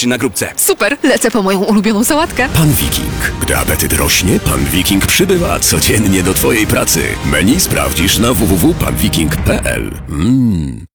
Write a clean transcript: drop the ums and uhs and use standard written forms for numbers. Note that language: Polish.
gości na grupce. Super, lecę po moją ulubioną sałatkę. Pan Wiking. Gdy apetyt rośnie, Pan Wiking przybywa codziennie do Twojej pracy. Menu sprawdzisz na www.panwiking.pl.